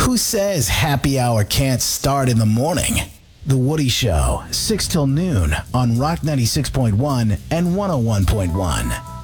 Who says happy hour can't start in the morning? The Woody Show, 6 till noon on Rock 96.1 and 101.1.